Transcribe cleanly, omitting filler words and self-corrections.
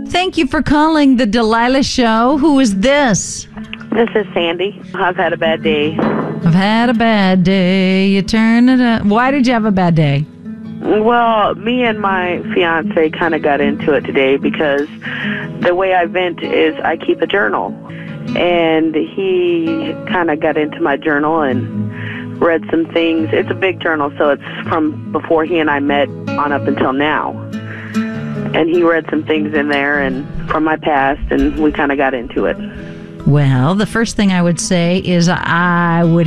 Thank you for calling the Delilah Show. Who is this? This is Sandy. I've had a bad day. I've had a bad day. You turn it up. Why did you have a bad day? Well, me and my fiance kind of got into it today because the way I vent is I keep a journal. And he kind of got into my journal and read some things. It's a big journal, so it's from before he and I met on up until now. And he read some things in there and from my past, and we kind of got into it. Well, the first thing I would say is I would